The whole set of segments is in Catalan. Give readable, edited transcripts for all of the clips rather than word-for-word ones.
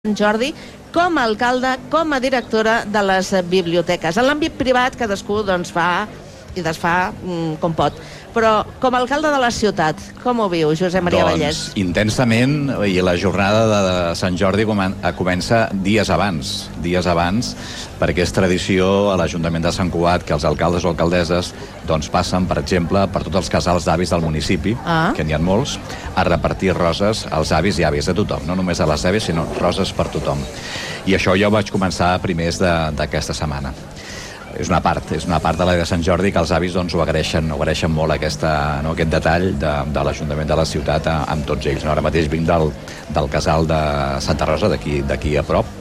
Sant Jordi com a alcalde, com a directora de les biblioteques. En l'àmbit privat cadascú fa i desfà com pot. Però com a alcalde de la ciutat, com ho viu, Josep Maria Vallès? Intensament, i la jornada de Sant Jordi comença dies abans, perquè és tradició a l'Ajuntament de Sant Cugat que els alcaldes o alcaldesses passen, per exemple, per tots els casals d'avis del municipi, que n'hi ha molts, a repartir roses als avis i àvies de tothom, no només a les àvies, sinó roses per tothom. I això jo vaig començar a primers d'aquesta setmana. És una part de la de Sant Jordi que els avis ho agraeixen molt, aquest detall de l'Ajuntament de la ciutat amb tots ells. Ara mateix vinc del casal de Santa Rosa, d'aquí a prop,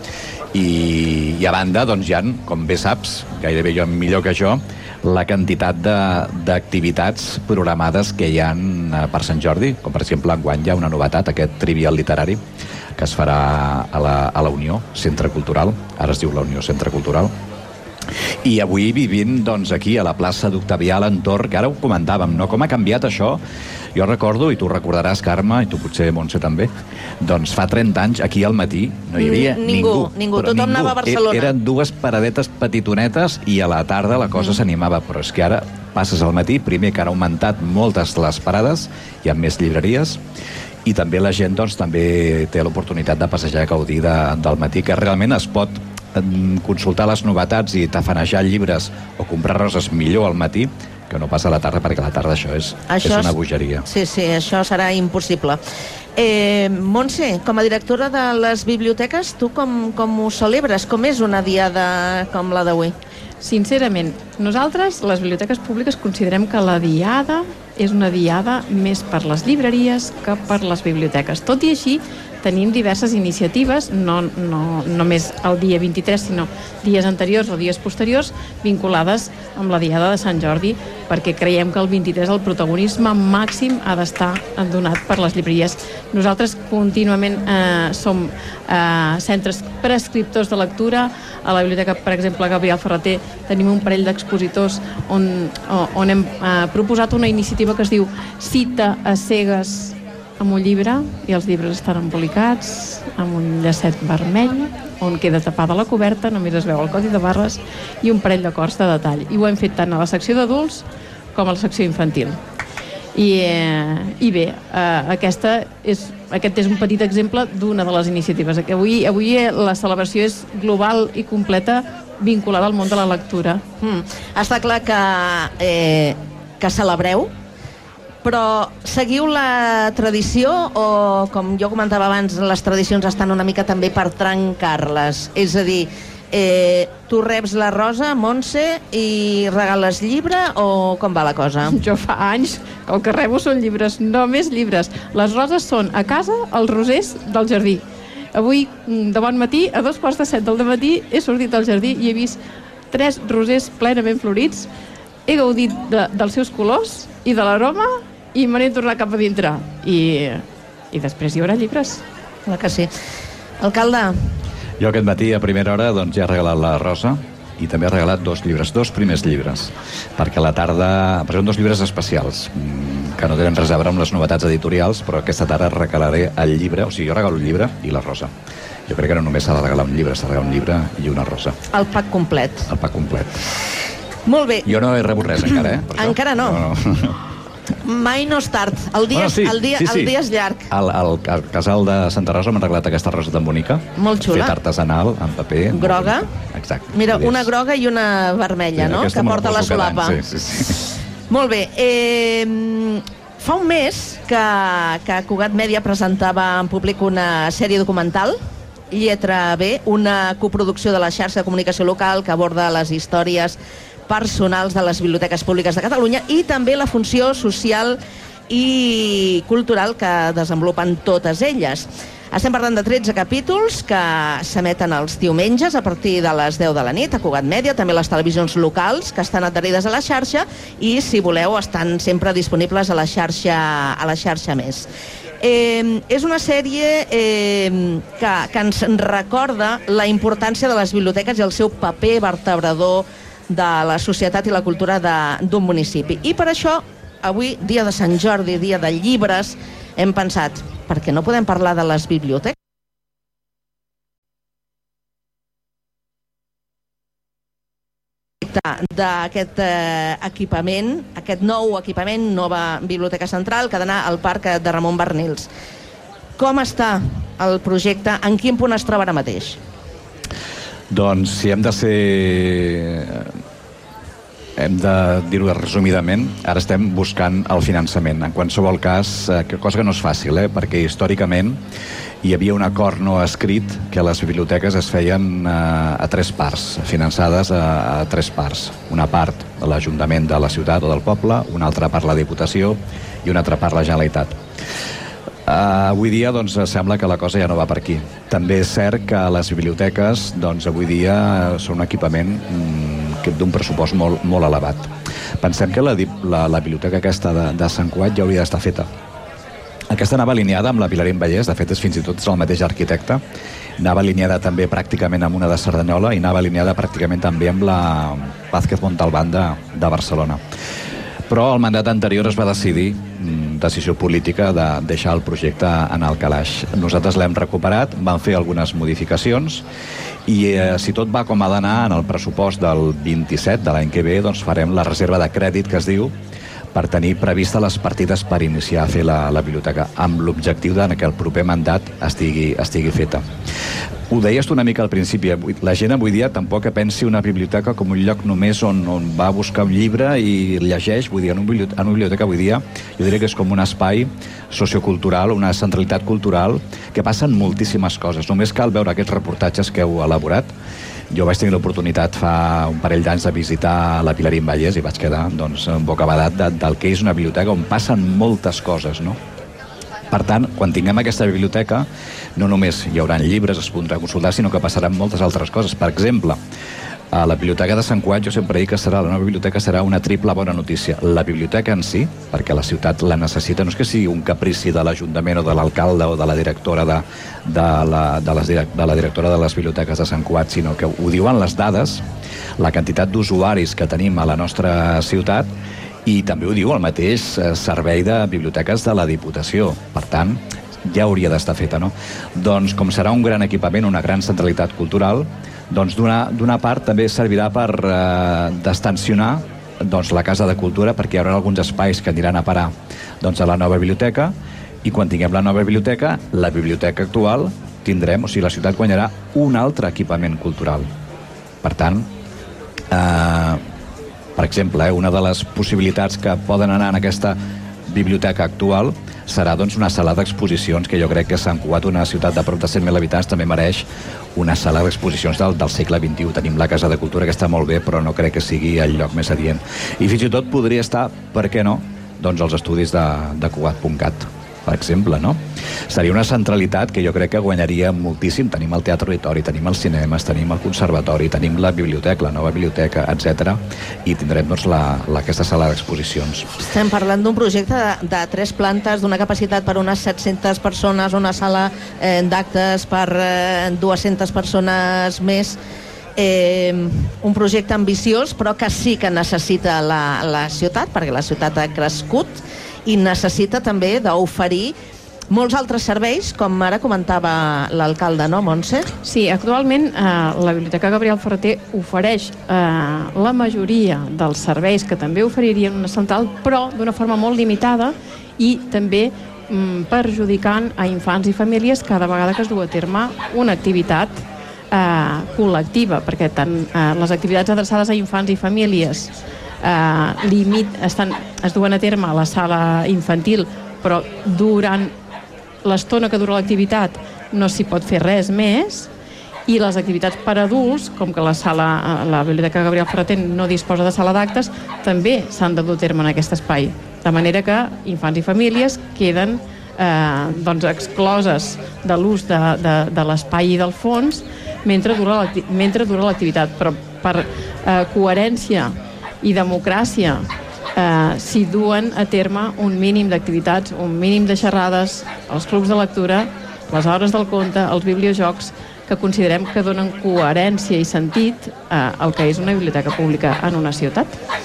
i a banda hi ha, com bé saps, gairebé jo millor que jo, la quantitat d'activitats programades que hi ha per Sant Jordi, com per exemple enguany hi ha una novetat, aquest trivial literari que es farà a la Unió Centre Cultural, ara es diu la Unió Centre Cultural. I avui vivim aquí a la plaça d'Octavià, a l'entorn, que ara ho comentàvem, com ha canviat això. Jo recordo, i tu recordaràs, Carme, i tu potser, Montse, també, fa 30 anys, aquí al matí, no hi havia ningú. Tothom anava a Barcelona. Eren dues paradetes petitonetes i a la tarda la cosa s'animava, però és que ara passes al matí, primer que han augmentat moltes les parades, hi ha més llibreries, i també la gent també té l'oportunitat de passejar i gaudir del matí, que realment es pot consultar les novetats i tafanejar llibres o comprar roses millor al matí que no pas a la tarda, perquè a la tarda això és una bogeria. Sí, això serà impossible. Montse, com a directora de les biblioteques, tu com ho celebres? Com és una diada com la d'avui? Sincerament, nosaltres, les biblioteques públiques, considerem que la diada és una diada més per les llibreries que per les biblioteques. Tot i així, tenim diverses iniciatives, no només el dia 23, sinó dies anteriors o dies posteriors, vinculades amb la Diada de Sant Jordi, perquè creiem que el 23 el protagonisme màxim ha d'estar donat per les llibreries. Nosaltres contínuament som centres prescriptors de lectura. A la biblioteca, per exemple, Gabriel Ferrater, tenim un parell d'expositors on hem proposat una iniciativa que es diu Cita a cegues amb un llibre, i els llibres estan embolicats amb un llacet vermell on queda tapada la coberta, només es veu el codi de barres i un parell d'acords de detall. I ho hem fet tant a la secció d'adults com a la secció infantil. I bé, aquest és un petit exemple d'una de les iniciatives. Avui la celebració és global i completa, vinculada al món de la lectura. Està clar que celebreu, però seguiu la tradició o, com jo comentava abans, les tradicions estan una mica també per trencar-les? És a dir, tu reps la rosa, Montse, i regales llibre, o com va la cosa? Jo fa anys que el que rebo són llibres, només llibres. Les roses són a casa, els rosers del jardí. Avui, de bon matí, a 7:15 del matí, he sortit al jardí i he vist 3 rosers plenament florits. He gaudit dels seus colors i de l'aroma, i me n'he tornat cap a dintre. I després hi haurà llibres. Clar que sí. Alcalde? Jo aquest matí a primera hora ja he regalat la rosa i també he regalat 2 llibres, 2 primers llibres, perquè a la tarda, però són 2 llibres especials que no tenen res a veure amb les novetats editorials, però aquesta tarda regalaré el llibre, o sigui, jo regalo el llibre i la rosa. Jo crec que no només s'ha de regalar un llibre, s'ha de regalar un llibre i una rosa. El pack complet. El pack complet. Molt bé. Jo no he rebut res encara, Encara no? Mai no és tard. El dia és llarg. Al casal de Santa Rosa m'han regalat aquesta rosa tan bonica. Molt xula. Feta artesanal, en paper. Groga. Exacte. Mira, una groga i una vermella, no? Que porta la solapa. Sí. Molt bé. Fa un mes que Cugat Mèdia presentava en públic una sèrie documental, Lletra B, una coproducció de la xarxa de comunicació local que aborda les històries personals de les biblioteques públiques de Catalunya i també la funció social i cultural que desenvolupen totes elles. Estem parlant de 13 capítols que s'emeten els diumenges a partir de les 10 de la nit a Cugat Mèdia, també les televisions locals que estan adherides a la xarxa i, si voleu, estan sempre disponibles a la xarxa Més. És una sèrie que ens recorda la importància de les biblioteques i el seu paper vertebrador de la societat i la cultura d'un municipi. I per això, avui, dia de Sant Jordi, dia de llibres, hem pensat, per què no podem parlar de les biblioteques? projecte d'aquest equipament, aquest nou equipament, nova Biblioteca Central, que ha d'anar al Parc de Ramon Barnils. Com està el projecte? En quin punt es troba ara mateix? Doncs si hem de dir-ho resumidament, ara estem buscant el finançament. En qualsevol cas, cosa que no és fàcil, perquè històricament hi havia un acord no escrit que les biblioteques es feien a tres parts, finançades a tres parts. Una part de l'Ajuntament de la ciutat o del poble, una altra part la Diputació i una altra part la Generalitat. Avui dia sembla que la cosa ja no va per aquí. També és cert que les biblioteques avui dia són un equipament d'un pressupost molt elevat. Pensem que la biblioteca aquesta de Sant Cugat ja hauria d'estar feta. Aquesta anava alineada amb la Pilarín Vallès, de fet fins i tot és el mateix arquitecte, anava alineada també pràcticament amb una de Cerdanyola i anava alineada pràcticament també amb la Vázquez Montalbán de Barcelona. Però el mandat anterior es va decidir, decisió política, de deixar el projecte en el calaix. Nosaltres l'hem recuperat, vam fer algunes modificacions i si tot va com ha d'anar en el pressupost del 27 de l'any que ve, farem la reserva de crèdit que es diu, per tenir prevista les partides per iniciar a fer la biblioteca, amb l'objectiu que el proper mandat estigui feta. Ho deies tu una mica al principi, la gent avui dia tampoc pensi una biblioteca com un lloc només on va a buscar un llibre i llegeix. Vull dir, en una biblioteca avui dia jo diria que és com un espai sociocultural, una centralitat cultural, que passen moltíssimes coses. Només cal veure aquests reportatges que heu elaborat. Jo vaig tenir l'oportunitat fa un parell d'anys de visitar la Pilarín Vallès i vaig quedar bocabadat del que és una biblioteca on passen moltes coses, no? Per tant, quan tinguem aquesta biblioteca, no només hi haurà llibres, es podrà consultar, sinó que passaran moltes altres coses. Per exemple, a la Biblioteca de Sant Cugat jo sempre dic que la nova biblioteca serà una triple bona notícia. La biblioteca en si, perquè la ciutat la necessita, no és que sigui un caprici de l'Ajuntament o de l'alcalde o de la directora de la directora de les biblioteques de Sant Cugat, sinó que ho diuen les dades, la quantitat d'usuaris que tenim a la nostra ciutat, i també ho diu el mateix servei de biblioteques de la Diputació. Per tant, ja hauria d'estar feta, no? Doncs com serà un gran equipament, una gran centralitat cultural, doncs d'una part també servirà per destensionar la Casa de Cultura, perquè hi haurà alguns espais que aniran a parar a la nova biblioteca, i quan tinguem la nova biblioteca, la biblioteca actual tindrem, o sigui, la ciutat guanyarà un altre equipament cultural. Per tant, per exemple, una de les possibilitats que poden anar en aquesta biblioteca actual serà una sala d'exposicions, que jo crec que Sant Cugat, una ciutat de prop de 100.000 habitants, també mereix una sala d'exposicions del segle XXI. Tenim la Casa de Cultura, que està molt bé, però no crec que sigui el lloc més adient. I fins i tot podria estar, per què no, els estudis de Cugat.cat, per exemple, no? Seria una centralitat que jo crec que guanyaria moltíssim. Tenim el Teatre Auditori, tenim els cinemes, tenim el conservatori, tenim la biblioteca, la nova biblioteca, etc. I tindrem aquesta sala d'exposicions. Estem parlant d'un projecte de 3 plantes, d'una capacitat per unes 700 persones, una sala d'actes per 200 persones més. Un projecte ambiciós, però que sí que necessita la ciutat, perquè la ciutat ha crescut i necessita també d'oferir molts altres serveis, com ara comentava l'alcalde, no, Montse? Sí, actualment la Biblioteca Gabriel Ferrater ofereix la majoria dels serveis que també oferirien una central, però d'una forma molt limitada i també perjudicant a infants i famílies cada vegada que es du a terme una activitat col·lectiva, perquè tant les activitats adreçades a infants i famílies es duen a terme a la sala infantil, però durant l'estona que dura l'activitat no s'hi pot fer res més, i les activitats per adults, com que la Biblioteca Gabriel Ferrater no disposa de sala d'actes, també s'han de dur a terme en aquest espai, de manera que infants i famílies queden excloses de l'ús de l'espai i del fons mentre dura l'activitat. Però per coherència i democràcia s'hi duen a terme un mínim d'activitats, un mínim de xerrades, els clubs de lectura, les hores del conte, els bibliojocs, que considerem que donen coherència i sentit al que és una biblioteca pública en una ciutat.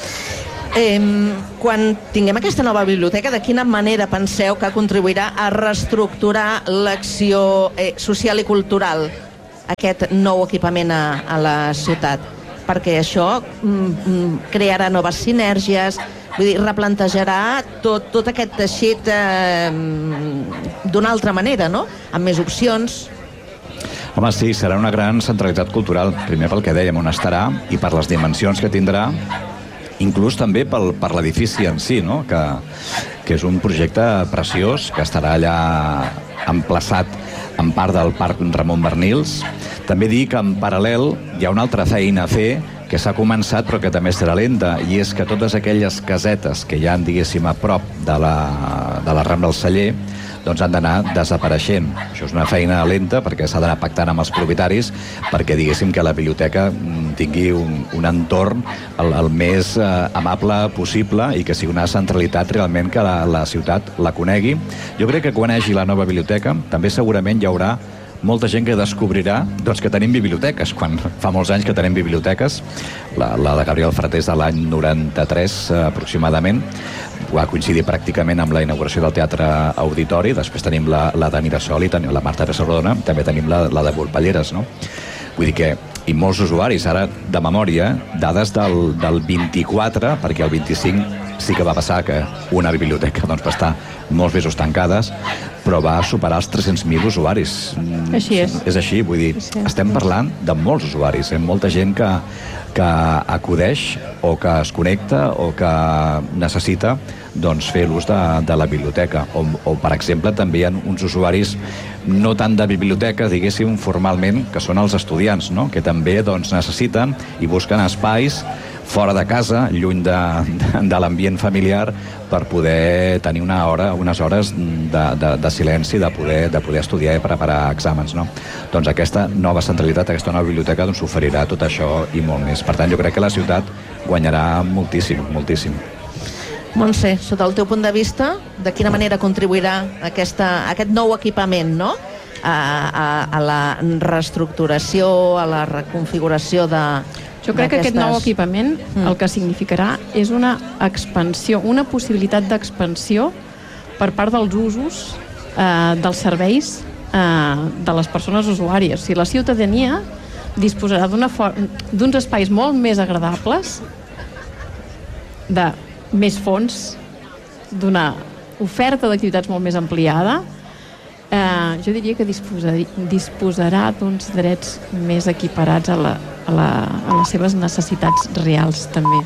Quan tinguem aquesta nova biblioteca, de quina manera penseu que contribuirà a reestructurar l'acció social i cultural, aquest nou equipament a la ciutat? perquè això crearà noves sinergies, vull dir, replantejarà tot aquest teixit d'una altra manera, no? Amb més opcions. Home, sí, serà una gran centralitat cultural, primer pel que dèiem, on estarà, i per les dimensions que tindrà, inclús també per l'edifici en si, no? Que és un projecte preciós, que estarà allà emplaçat en part del Parc Ramon Bernils. També dir que en paral·lel hi ha una altra feina a fer que s'ha començat però que també serà lenta, i és que totes aquelles casetes que hi ha, diguéssim, a prop de la Rambla del Celler, doncs han d'anar desapareixent. Això és una feina lenta perquè s'ha d'anar pactant amb els propietaris perquè, diguéssim, que la biblioteca tingui un entorn el més amable possible i que sigui una centralitat realment que la ciutat la conegui. Jo crec que quan hi hagi la nova biblioteca també segurament hi haurà molta gent que descobrirà doncs, que tenim biblioteques, quan fa molts anys que tenim biblioteques. La de Gabriel Ferrer és de l'any 93 aproximadament, va coincidir pràcticament amb la inauguració del Teatre Auditori. Després tenim la de Mirasol i la Marta Pessardona, també tenim la de Volpelleres, no? Vull dir que, i molts usuaris, ara de memòria, dades del 24, perquè el 25 sí que va passar que una biblioteca doncs, va estar molts mesos tancades, però va superar els 300.000 usuaris. Així és. És així, vull dir, estem parlant de molts usuaris, molta gent que acudeix o que es connecta o que necessita doncs, fer l'ús de la biblioteca. O, per exemple, també hi ha uns usuaris no tant de biblioteca, diguéssim, formalment, que són els estudiants, no? Que també doncs, necessiten i busquen espais fora de casa, lluny de l'ambient familiar, per poder tenir unes hores de silenci, de poder estudiar i preparar exàmens, no? Doncs aquesta nova centralitat, aquesta nova biblioteca, doncs oferirà tot això i molt més. Per tant, jo crec que la ciutat guanyarà moltíssim, moltíssim. Montse, sota el teu punt de vista, de quina manera contribuirà aquest nou equipament, no? A la reestructuració, a la reconfiguració de... Jo crec que aquest nou equipament el que significarà és una expansió, una possibilitat d'expansió per part dels usos dels serveis de les persones usuàries. O sigui, la ciutadania disposarà d'uns espais molt més agradables, de més fons, d'una oferta d'activitats molt més ampliada. Jo diria que disposarà d'uns drets més equiparats a les seves necessitats reals, també.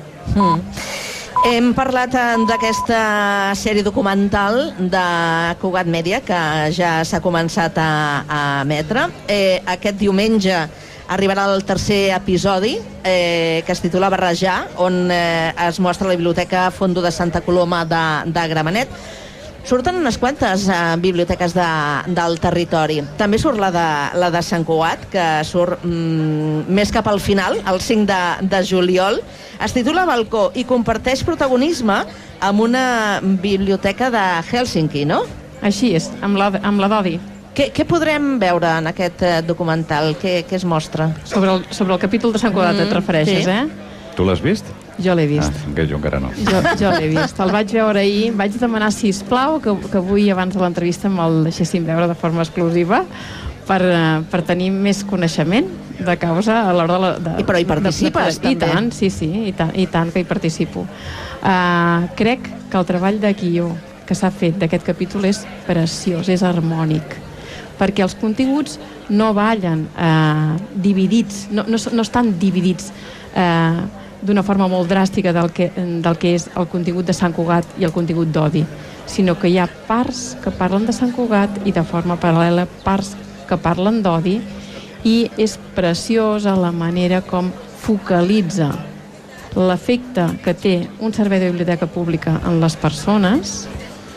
Hem parlat d'aquesta sèrie documental de Cugat Mèdia, que ja s'ha començat a emetre. Aquest diumenge arribarà el tercer episodi, que es titula Barrejar, on es mostra la Biblioteca Fondo de Santa Coloma de Gramenet. Surten unes quantes biblioteques del territori. També surt la de Sant Cugat, que surt més cap al final, el 5 de juliol. Es titula Balcó i comparteix protagonisme amb una biblioteca de Hèlsinki, no? Així és, amb la Dodi. Què podrem veure en aquest documental? Què es mostra? Sobre el capítol de Sant Cugat et refereixes, sí. Tu l'has vist? Jo l'he vist. Que jo encara no. Jo l'he vist. El vaig veure ahir. Vaig demanar, sisplau, que avui, abans de l'entrevista, me'l deixessin veure de forma exclusiva per tenir més coneixement de causa a l'hora de... Però hi participes, també. I tant, sí, i tant que hi participo. Crec que el treball de guió que s'ha fet d'aquest capítol és preciós, és harmònic, perquè els continguts no ballen dividits, no estan dividits d'una forma molt dràstica del que és el contingut de Sant Cugat i el contingut d'Odi, sinó que hi ha parts que parlen de Sant Cugat i de forma paral·lela parts que parlen d'Odi, i és preciosa la manera com focalitza l'efecte que té un servei de biblioteca pública en les persones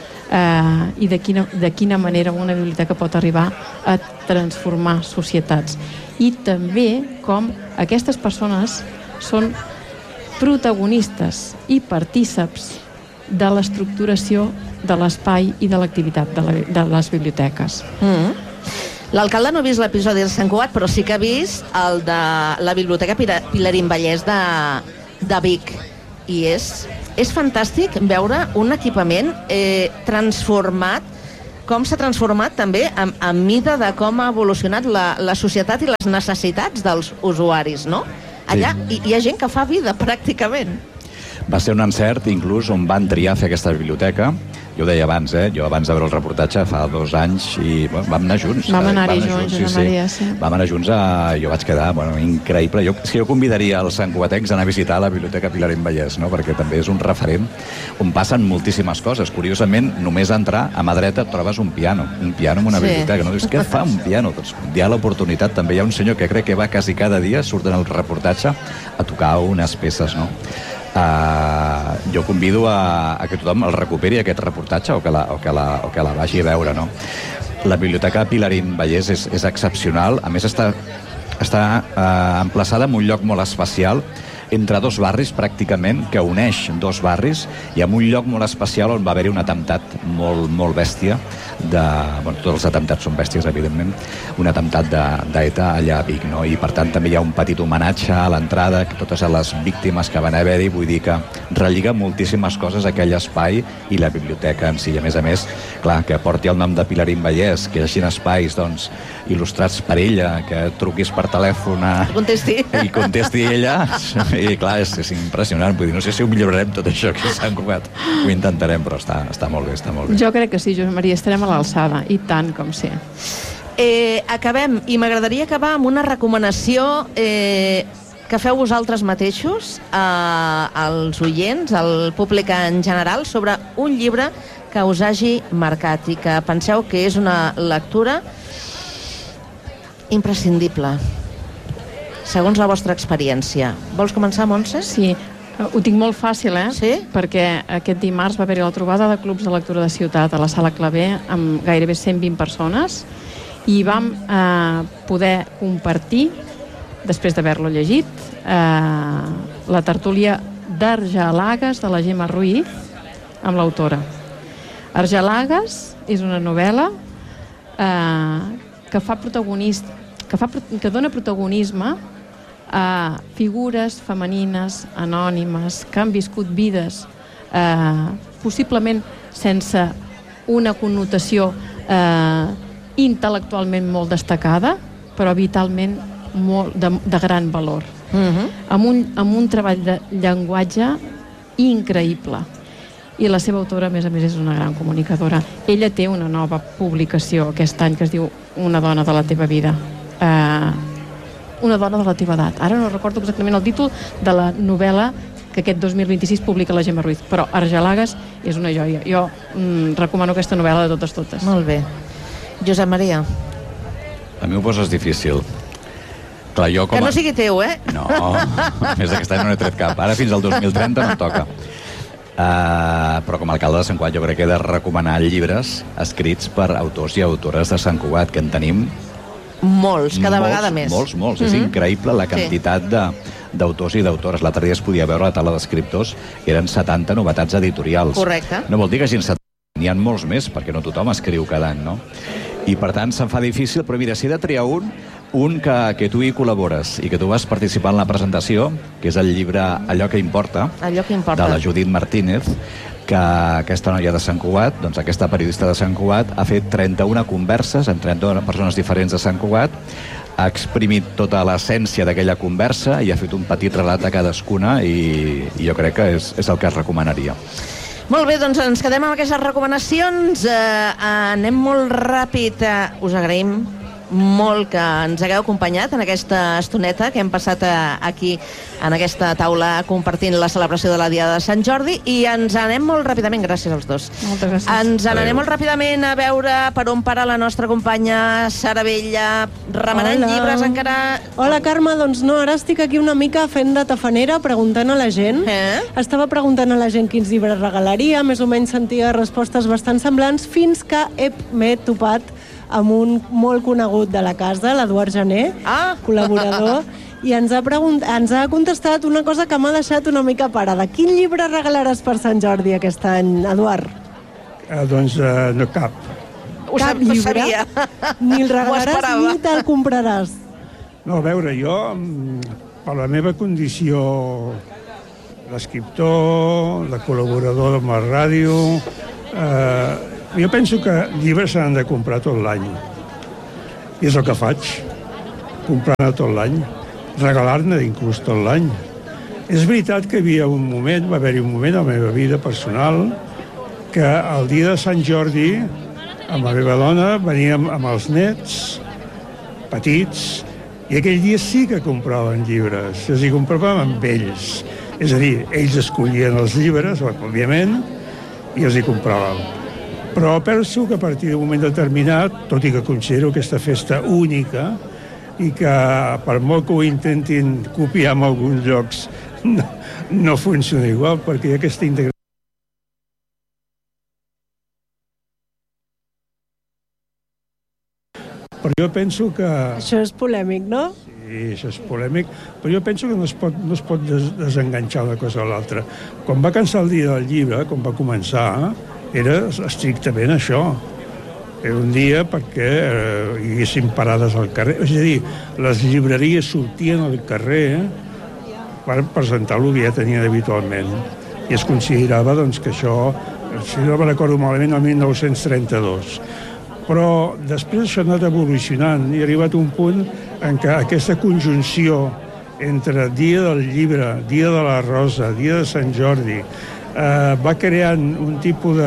i de quina manera una biblioteca pot arribar a transformar societats, i també com aquestes persones són protagonistes i partíceps de l'estructuració de l'espai i de l'activitat de les biblioteques. L'alcalde no ha vist l'episodi de Sant Cugat, però sí que ha vist el de la Biblioteca Pilarín Vallès de Vic, i és fantàstic veure un equipament transformat, com s'ha transformat també a mida de com ha evolucionat la societat i les necessitats dels usuaris, no? Allà hi ha gent que fa vida, pràcticament. Va ser un encert, inclús, on van triar fer aquesta biblioteca. Jo ho deia abans, jo abans de veure el reportatge fa 2 anys i vam anar junts. Vam anar-hi junts, Josep Maria, sí. Vam anar junts jo vaig quedar, increïble. És que jo convidaria els santcugatencs a anar a visitar la Biblioteca Pilarín Vallès, no? Perquè també és un referent on passen moltíssimes coses. Curiosament, només entrar a mà dreta trobes un piano en una biblioteca. No dius, què fa un piano? Doncs hi ha l'oportunitat. També hi ha un senyor que crec que va quasi cada dia, surt en el reportatge, a tocar unes peces, no? Jo convido a que tothom el recuperi aquest reportatge o que la vagi a veure, no? La Biblioteca Pilarín Vallès és excepcional. A més, està emplaçada en un lloc molt especial, entre 2 barris pràcticament, que uneix 2 barris, i en un lloc molt especial on va haver-hi un atemptat molt bèstia tots els atemptats són bèsties, evidentment, un atemptat d'ETA allà a Vic, no? I per tant també hi ha un petit homenatge a l'entrada a totes les víctimes que van haver-hi. Vull dir que relliga moltíssimes coses aquell espai i la biblioteca en si. I a més, clar, que porti el nom de Pilarín Vallès, que hi hagi espais il·lustrats per ella, que truquis per telèfon i contesti ella. I clar, és impressionant. Vull dir, no sé si ho millorarem tot això aquí a Sant Cugat. Ho intentarem, però està molt bé, està molt bé. Jo crec que sí, Josep Maria, estarem a l'alçada, i tant com sé. Acabem, i m'agradaria acabar amb una recomanació que feu vosaltres mateixos als oients, al públic en general, sobre un llibre que us hagi marcat i que penseu que és una lectura imprescindible, segons la vostra experiència. Vols començar, Montse? Sí, ho tinc molt fàcil, Sí? Perquè aquest dimarts va haver-hi la trobada de clubs de lectura de ciutat a la Sala Clavé amb gairebé 120 persones i vam poder compartir, després d'haver-lo llegit, la tertúlia d'Argelagues de la Gemma Ruiz amb l'autora. Argelagues és una novel·la que dona protagonisme a figures femenines, anònimes, que han viscut vides possiblement sense una connotació intel·lectualment molt destacada, però vitalment de gran valor. Amb un treball de llenguatge increïble. I la seva autora, a més, és una gran comunicadora. Ella té una nova publicació aquest any que es diu Una dona de la teva vida. Una dona de la teva edat. Ara no recordo exactament el títol de la novel·la que aquest 2026 publica la Gemma Ruiz, però Argelagues és una joia. Jo recomano aquesta novel·la de totes. Molt bé. Josep Maria. A mi ho poses difícil. Clar, que no sigui teu, No, a més aquest any no n'he tret cap. Ara fins al 2030 no toca. Però com a alcalde de Sant Cugat jo crec que he de recomanar llibres escrits per autors i autores de Sant Cugat, que en tenim molts, cada vegada més. Molts. És increïble la quantitat d'autors i d'autores. L'altre dia es podia veure a la taula d'escriptors, eren 70 novetats editorials. Correcte. No vol dir que hagin 70, n'hi ha molts més, perquè no tothom escriu cada any, no? I per tant se'm fa difícil, però mira, si he de triar un que tu hi col·labores i que tu vas participar en la presentació, que és el llibre Allò que importa, de la Judit Martínez, que aquesta noia de Sant Cugat, doncs aquesta periodista de Sant Cugat, ha fet 31 converses amb 31 persones diferents de Sant Cugat, ha exprimit tota l'essència d'aquella conversa i ha fet un petit relat a cadascuna i jo crec que és el que es recomanaria. Molt bé, doncs ens quedem amb aquestes recomanacions. Anem molt ràpid. Us agraïm molt que ens hagueu acompanyat en aquesta estoneta que hem passat aquí en aquesta taula compartint la celebració de la Diada de Sant Jordi, i ens anem molt ràpidament, gràcies als dos. Moltes gràcies. Ens n'anem molt ràpidament a veure per on para la nostra companya Sara Vella, remenant llibres encara. Hola, Carme, doncs no, ara estic aquí una mica fent de tafanera, preguntant a la gent. Estava preguntant a la gent quins llibres regalaria, més o menys sentia respostes bastant semblants, fins que m'he topat amb un molt conegut de la casa, l'Eduard Jané, col·laborador, i ens ha contestat una cosa que m'ha deixat una mica parada. Quin llibre regalaràs per Sant Jordi aquest any, Eduard? Doncs no cap. Cap llibre? Ni el regalaràs ni te'l compraràs? No, a veure, jo, per la meva condició d'escriptor, de col·laborador amb la ràdio, jo penso que llibres s'han de comprar tot l'any. I és el que faig, comprar tot l'any. regalar-ne inclús tot l'any. És veritat que va haver-hi un moment a la meva vida personal que el dia de Sant Jordi, amb la meva dona, veníem amb els nets petits i aquell dia sí que compraven llibres, és a dir, compràvem amb ells. És a dir, ells escollien els llibres, òbviament, i els hi compràvem. Però penso que a partir d'un moment determinat, tot i que considero aquesta festa única i que per molt que ho intentin copiar en alguns llocs no funciona igual, perquè hi ha aquesta integració. Però jo penso que... Això és polèmic, no? Sí, això és polèmic, però jo penso que no es pot desenganxar una cosa a l'altra. Quan va cansar el dia del llibre, quan va començar, era estrictament això. Era un dia perquè hi haguessin parades al carrer. És a dir, les llibreries sortien al carrer per presentar el que ja tenien habitualment. I es considerava doncs, que això, si no me recordo malament, el 1932. Però després això ha anat evolucionant i ha arribat un punt en què aquesta conjunció entre Dia del Llibre, Dia de la Rosa, Dia de Sant Jordi, va creant un tipus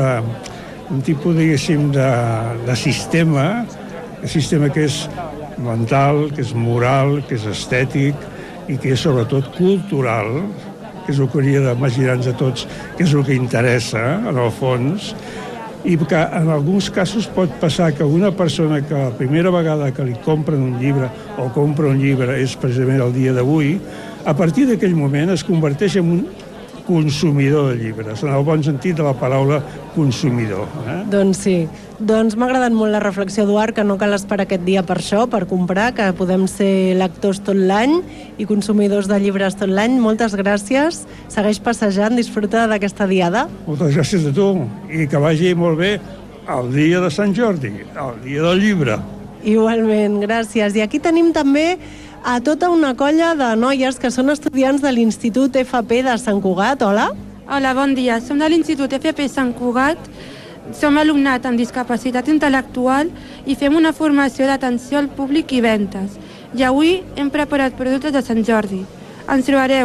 diguéssim, de sistema que és mental, que és moral, que és estètic i que és sobretot cultural, que és el que hauria d'imaginar-nos a tots, que és el que interessa, en el fons, i que en alguns casos pot passar que una persona que la primera vegada que li compren un llibre o compra un llibre és precisament el dia d'avui, a partir d'aquell moment es converteix en un consumidor de llibres, en el bon sentit de la paraula consumidor. Doncs sí. Doncs m'ha agradat molt la reflexió, Eduard, que no cal esperar aquest dia per això, per comprar, que podem ser lectors tot l'any i consumidors de llibres tot l'any. Moltes gràcies. Segueix passejant, disfruta d'aquesta diada. Moltes gràcies a tu i que vagi molt bé el dia de Sant Jordi, el dia del llibre. Igualment, gràcies. I aquí tenim també a tota una colla de noies que són estudiants de l'Institut FP de Sant Cugat. Hola. Hola, bon dia. Som de l'Institut FP Sant Cugat. Som alumnat amb discapacitat intel·lectual i fem una formació d'atenció al públic i ventes. I avui hem preparat productes de Sant Jordi. Ens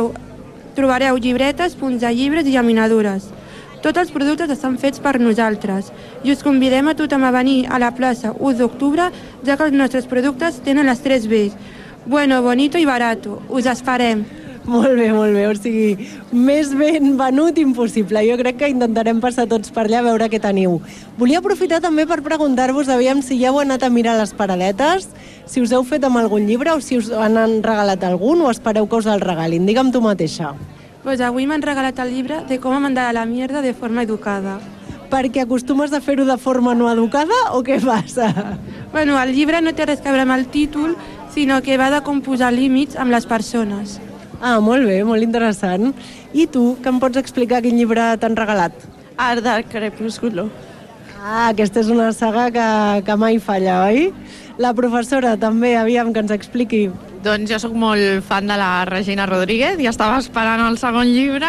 trobareu llibretes, punts de llibres i llaminadures. Tots els productes estan fets per nosaltres i us convidem a tothom a venir a la plaça 1 d'octubre, ja que els nostres productes tenen les 3 Bs. Bueno, bonito i barato. Us esperem. Molt bé, molt bé. O sigui, més ben venut impossible. Jo crec que intentarem passar tots per allà a veure què teniu. Volia aprofitar també per preguntar-vos, aviam si ja heu anat a mirar les paradetes, si us heu fet amb algun llibre o si us han regalat algun o espereu que us el regalin. Digue'm tu mateixa. Pues avui m'han regalat el llibre de com mandar a la mierda de forma educada. Perquè acostumes a fer-ho de forma no educada o què passa? Bueno, el llibre no té res a veure amb el títol, sinó que va de com posar límits amb les persones. Ah, molt bé, molt interessant. I tu, què em pots explicar quin llibre t'han regalat? Art del Crepúsculo. Ah, aquesta és una saga que mai falla, oi? La professora també, aviam, que ens expliqui. Doncs jo sóc molt fan de la Regina Rodríguez i estava esperant el segon llibre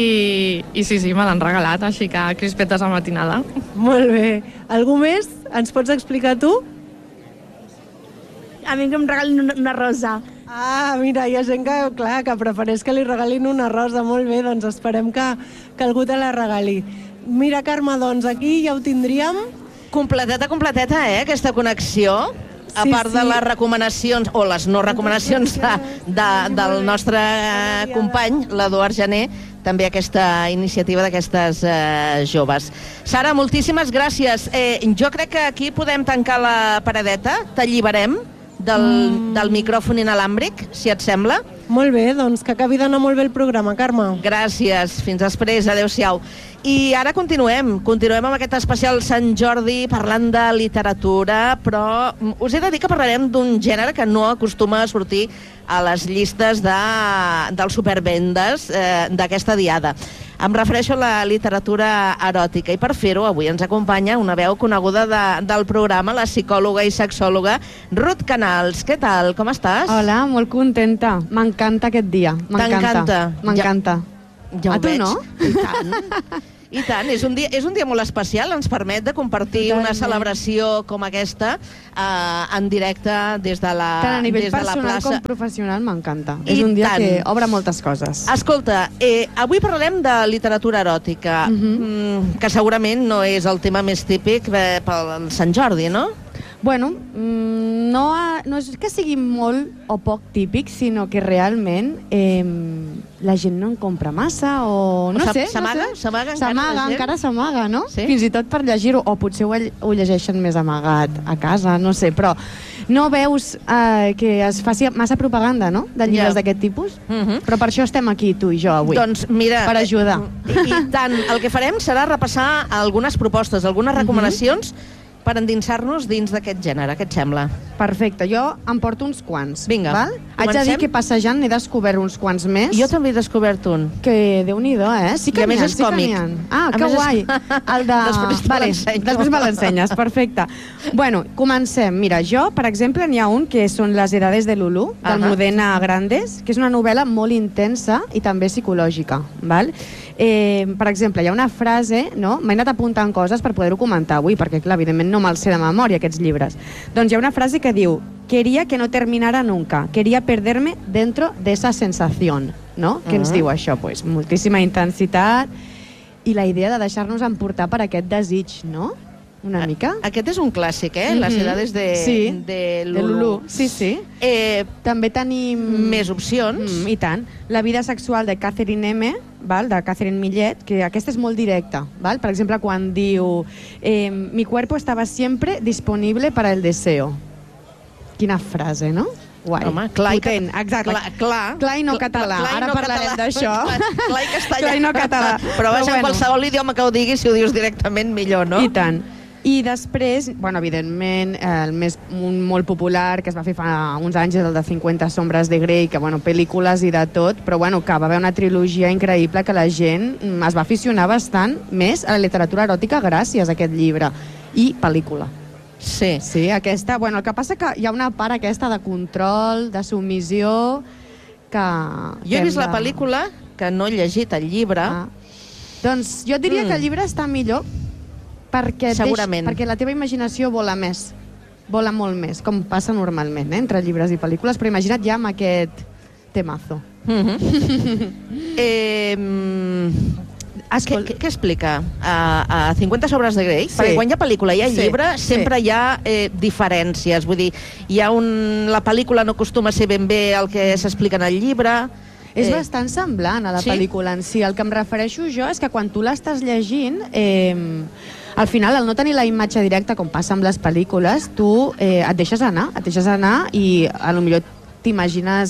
i sí, me l'han regalat, així que crispetes a matinada. Molt bé. Algú més? Ens pots explicar tu? A mi que em regalin una rosa. Ah, mira, hi ha gent que prefereix que li regalin una rosa. Molt bé, doncs esperem que algú te la regali. Mira, Carme, doncs aquí ja ho tindríem. Completeta, aquesta connexió. A part de les recomanacions, o les no recomanacions del nostre company, l'Eduard Jané, també aquesta iniciativa d'aquestes joves. Sara, moltíssimes gràcies. Jo crec que aquí podem tancar la paradeta, t'alliberem del micròfon inalàmbric, si et sembla. Molt bé, doncs que acabi d'anar molt bé el programa, Carme. Gràcies, fins després, adeu-siau. I ara continuem amb aquest especial Sant Jordi parlant de literatura, però us he de dir que parlarem d'un gènere que no acostuma a sortir a les llistes dels supervendes d'aquesta diada. Em refereixo a la literatura eròtica i per fer-ho avui ens acompanya una veu coneguda del programa, la psicòloga i sexòloga Ruth Canals. Què tal? Com estàs? Hola, molt contenta. M'encanta aquest dia. T'encanta? M'encanta. Ja a tu veig. no? I tant. I tant, és un dia molt especial, ens permet de compartir una celebració com aquesta en directe des de la plaça. Tant a nivell personal com professional m'encanta. És un dia que obre moltes coses. Escolta, avui parlarem de literatura eròtica, que segurament no és el tema més típic pel Sant Jordi, no? Bueno, no és que sigui molt o poc típic, sinó que realment la gent no en compra massa o no sé. S'amaga encara s'amaga, no? Sí? Fins i tot per llegir-ho, o potser ho llegeixen més amagat a casa, no sé, però no veus que es faci massa propaganda, no?, de llibres d'aquest tipus. Però per això estem aquí, tu i jo, avui. Doncs mira, per ajudar. I tant, el que farem serà repassar algunes propostes, algunes recomanacions per endinsar-nos dins d'aquest gènere, què et sembla? Perfecte, jo em porto uns quants. Vinga, val? Haig de dir que passejant n'he descobert uns quants més. Jo també he descobert un. Que Déu-n'hi-do, sí que n'hi ha, sí que n'hi ha. Ah, que guai. El de... Després me l'ensenyes, perfecte. Bueno, comencem. Mira, jo, per exemple, n'hi ha un que són Les edades de Lulú, d'Almudena Grandes, que és una novel·la molt intensa i també psicològica, val? Per exemple, hi ha una frase, no? M'he anat apuntant coses per poder-ho comentar avui, perquè, clar, evidentment no me'ls sé de memòria, aquests llibres. Doncs hi ha una frase que diu: quería que no terminara nunca, quería perderme dentro de esa sensación, no? Què ens diu això? Pues moltíssima intensitat i la idea de deixar-nos emportar per aquest desig, no? Una mica. Aquest és un clàssic, Las edades de Lulú. Sí. També tenim... Més opcions. I tant. La vida sexual de Catherine M., de Catherine Millet, que aquesta és molt directa. Per exemple, quan diu mi cuerpo estaba siempre disponible para el deseo. Quina frase, no? Guai. Home, clar i no català. Ara parlarem d'això. Clar i castellà. Clar i no català. Però vaja, en qualsevol idioma que ho diguis, si ho dius directament, millor, no? I tant. I després, bueno, evidentment, un molt popular que es va fer fa uns anys és el de 50 sombres de Grey, que, bueno, pel·lícules i de tot, però, bueno, que va haver una trilogia increïble que la gent es va aficionar bastant més a la literatura eròtica gràcies a aquest llibre. I pel·lícula. Sí. Sí, aquesta... Bueno, el que passa que hi ha una part aquesta de control, de submissió, que... Jo he vist la pel·lícula, que no he llegit el llibre. Doncs jo diria que el llibre està millor perquè la teva imaginació vola més, vola molt més, com passa normalment, entre llibres i pel·lícules, però imagina't ja amb aquest temazo. Què explica a 50 sobres de Grey? Perquè quan hi ha pel·lícula i hi ha llibre, sempre hi ha diferències. Vull dir, la pel·lícula no acostuma a ser ben bé el que s'explica en el llibre. És bastant semblant a la pel·lícula en si. El que em refereixo jo és que quan tu l'estàs llegint, al final, al no tenir la imatge directa, com passa amb les pel·lícules, tu et deixes anar i potser t'imagines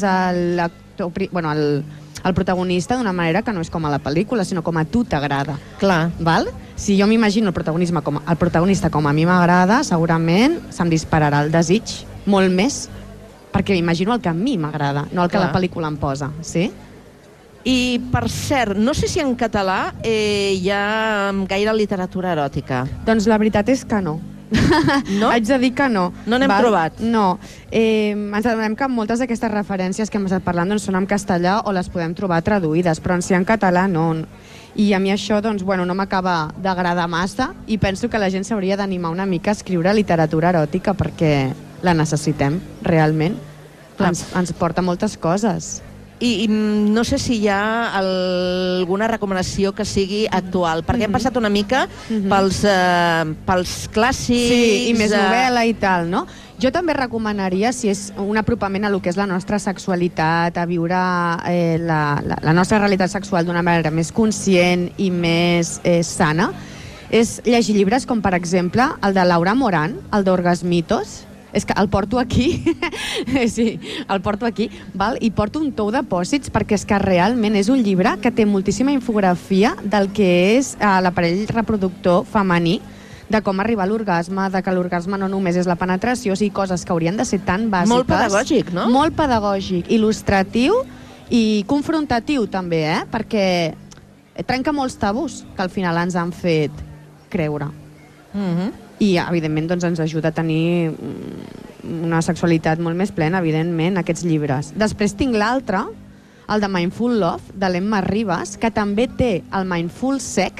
el protagonista d'una manera que no és com a la pel·lícula, sinó com a tu t'agrada. Clar. Val? Si jo m'imagino el protagonista com a mi m'agrada, segurament se'm dispararà el desig molt més, perquè m'imagino el que a mi m'agrada, no el que la pel·lícula em posa, sí? I, per cert, no sé si en català hi ha gaire literatura eròtica. Doncs la veritat és que no. No? Haig de dir que no. No n'hem trobat? No. Ens adonem que moltes d'aquestes referències que hem estat parlant són en castellà o les podem trobar traduïdes, però en si en català no. I a mi això, doncs, bueno, no m'acaba d'agradar massa i penso que la gent s'hauria d'animar una mica a escriure literatura eròtica perquè la necessitem, realment. Ens porta moltes coses. I no sé si hi ha alguna recomanació que sigui actual, perquè hem passat una mica pels clàssics... Sí, i més novel·la i tal, no? Jo també recomanaria, si és un apropament a lo que és la nostra sexualitat, a viure la nostra realitat sexual d'una manera més conscient i més sana, és llegir llibres com, per exemple, el de Laura Moran, el d'Orgasmitos. És que el porto aquí, sí, el porto aquí, val? I porto un tou de pòsits perquè és que realment és un llibre que té moltíssima infografia del que és l'aparell reproductor femení, de com arribar a l'orgasme, de que l'orgasme no només és la penetració, o sigui, coses que haurien de ser tan bàsiques. Molt pedagògic, no? Molt pedagògic, il·lustratiu i confrontatiu també, perquè trenca molts tabús que al final ens han fet creure. I, evidentment, doncs, ens ajuda a tenir una sexualitat molt més plena, evidentment, aquests llibres. Després tinc l'altre, el de Mindful Love, de l'Emma Ribas, que també té el Mindful Sex,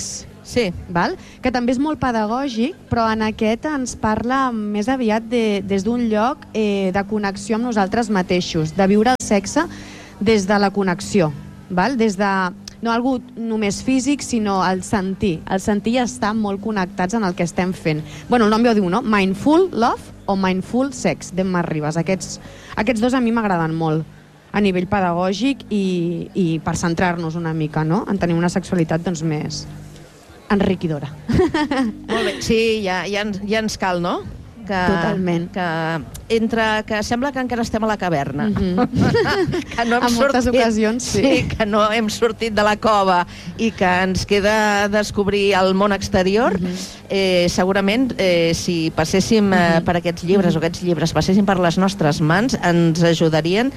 que també és molt pedagògic, però en aquest ens parla més aviat des d'un lloc de connexió amb nosaltres mateixos, de viure el sexe des de la connexió, des de no algú només físic, sinó el sentir. El sentir i estar molt connectats en el que estem fent. Bueno, el nom ja ho diu, no? Mindful Love o Mindful Sex, d'Emma Ribas. Aquests dos a mi m'agraden molt a nivell pedagògic i per centrar-nos una mica, no? En tenir una sexualitat doncs més enriquidora. Molt bé, sí, ja ens cal, no? Totalment. Que sembla que encara estem a la caverna. Que no hem en moltes ocasions, sí. Que no hem sortit de la cova i que ens queda descobrir el món exterior. Segurament, si passéssim per aquests llibres o aquests llibres passessin per les nostres mans, ens ajudarien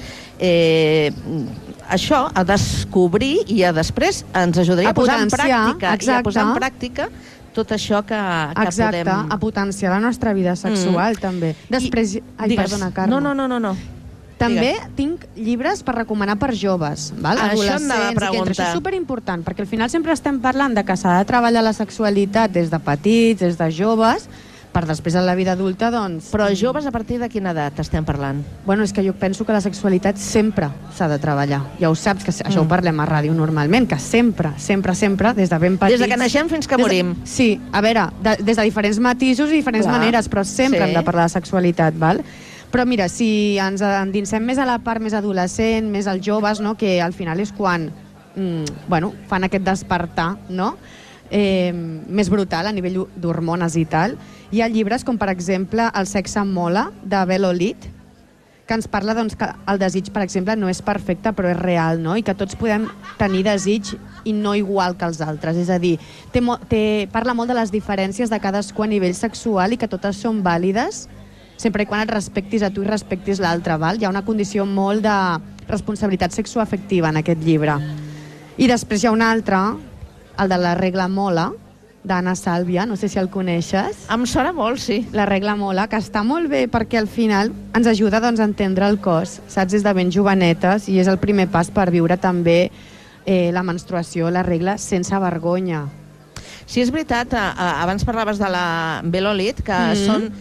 això, a descobrir i després ens ajudaria a posar en pràctica. I a posar en pràctica tot això que podem... Exacte, a potenciar la nostra vida sexual, també. Després... Ai, perdona, Carme. No. També tinc llibres per recomanar per joves, Això hem de preguntar. Això és superimportant, perquè al final sempre estem parlant de que s'ha de treballar la sexualitat des de petits, des de joves, per després a la vida adulta, doncs... Però joves a partir de quina edat estem parlant? Bueno, és que jo penso que la sexualitat sempre s'ha de treballar. Ja ho saps, que això ho parlem a ràdio normalment, que sempre, des de ben petits... Des de que naixem fins que morim. Sí, a veure, des de diferents matisos i diferents maneres, però sempre hem de parlar de sexualitat, val? Però mira, si ens endinsem més a la part més adolescent, més als joves, no? Que al final és quan fan aquest despertar, no? Més brutal a nivell d'hormones i tal. Hi ha llibres com, per exemple, El sexe mola, de Belo Lid, que ens parla que el desig, per exemple, no és perfecte, però és real, no? I que tots podem tenir desig i no igual que els altres. És a dir, parla molt de les diferències de cadascú a nivell sexual i que totes són vàlides, sempre i quan et respectis a tu i respectis l'altre, val? Hi ha una condició molt de responsabilitat sexoafectiva en aquest llibre. I després hi ha un altre, el de La regla mola, d'Anna Sàlvia, no sé si el coneixes. Em sona molt, sí. La regla mola, que està molt bé perquè al final ens ajuda a entendre el cos, saps, des de ben jovenetes, i és el primer pas per viure també la menstruació, la regla, sense vergonya. Sí, és veritat, abans parlaves de la Belo Lid, que són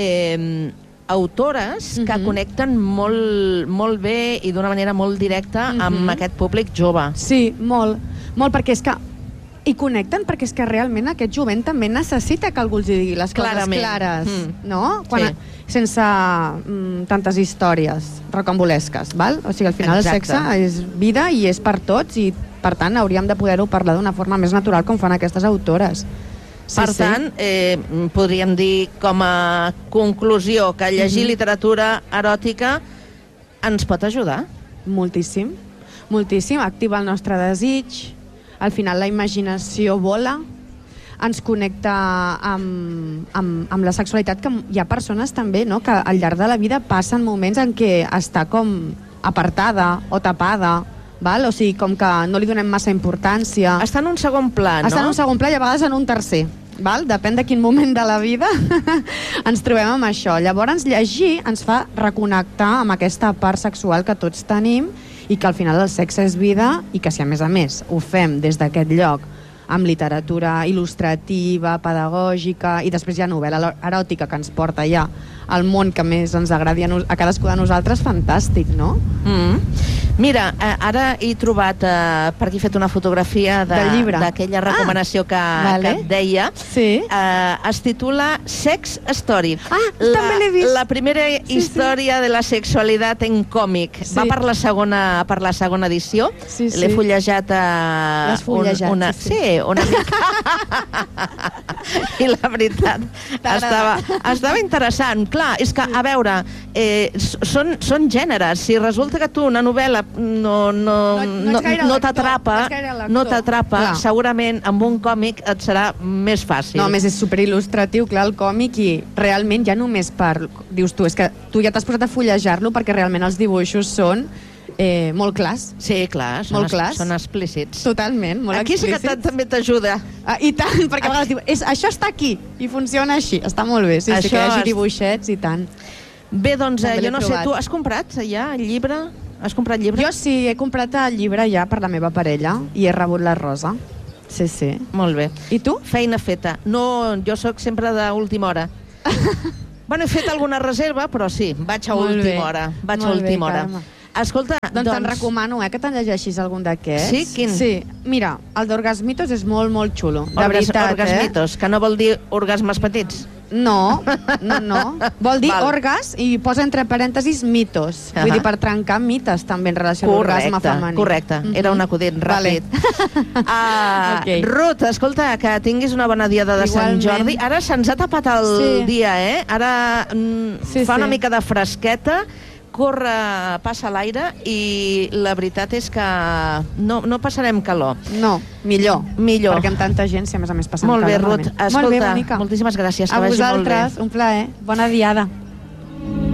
autores que connecten molt bé i d'una manera molt directa amb aquest públic jove. Sí, molt, perquè és que i connecten perquè és que realment aquest jovent també necessita que algú els digui les coses clares, no? Sense tantes històries rocambolesques, val? O sigui, al final el sexe és vida i és per tots i, per tant, hauríem de poder-ho parlar d'una forma més natural com fan aquestes autores. Per tant, podríem dir com a conclusió que llegir literatura eròtica ens pot ajudar? Moltíssim, activa el nostre desig. Al final la imaginació vola, ens connecta amb la sexualitat, que hi ha persones també, no?, que al llarg de la vida passen moments en què està com apartada o tapada, val? O sigui, com que no li donem massa importància. Està en un segon pla, no? Està en un segon pla i a vegades en un tercer. Val? Depèn de quin moment de la vida ens trobem amb això. Llavors, llegir ens fa reconnectar amb aquesta part sexual que tots tenim i que al final el sexe és vida i que si a més ho fem des d'aquest lloc amb literatura il·lustrativa, pedagògica i després hi ha novel·la eròtica que ens porta ja al món que més ens agradi a cadascú de nosaltres, fantàstic, no? Mira, ara he trobat, per aquí he fet una fotografia d'aquella recomanació que et deia. Es titula Sex Story. També l'he vist. La primera història de la sexualitat en còmic. Va per la segona edició. L'he fullejat una mica. I la veritat, estava interessant. Clar, és que, a veure, són gèneres. Si resulta que tu una novel·la no t'atrapa, segurament amb un còmic et serà més fàcil. No, més és superil·lustratiu, clar, el còmic, i realment ja només dius tu, és que tu ja t'has posat a fullejar-lo perquè realment els dibuixos són molt clars. Sí, clar, són explícits. Totalment, molt explícits. Aquí sí que també t'ajuda. I tant, perquè a vegades diu, això està aquí, i funciona així. Està molt bé, sí, que hi hagi dibuixets i tant. Bé, doncs, jo no sé, tu has comprat ja el llibre? Has comprat llibre? Jo sí, he comprat el llibre ja per la meva parella i he rebut la rosa. Sí, sí. Molt bé. I tu? Feina feta. No, jo sóc sempre d'última hora. Bueno, he fet alguna reserva, però sí, vaig a última hora. Vaig a última hora. Escolta, doncs te'n recomano, que te'n llegeixis algun d'aquests. Sí? Quin? Sí. Mira, el d'Orgasmitos és molt, molt xulo. De veritat, Orgasmitos, que no vol dir orgasmes petits. No. Vol dir orgas i posa entre parèntesis mitos. Vull dir, per trencar mites també en relació a l'orgasme femení. Correcte, era un acudit ràpid. Ruth, escolta, que tinguis una bona diada de Sant Jordi. Ara se'ns ha tapat el dia, Ara fa una mica de fresqueta, corre, passa l'aire i la veritat és que no passarem calor. No, millor. Perquè amb tanta gent, si a més passem calor. Molt bé, Ruth. Escolta, moltíssimes gràcies. A vosaltres, un plaer. Bona diada.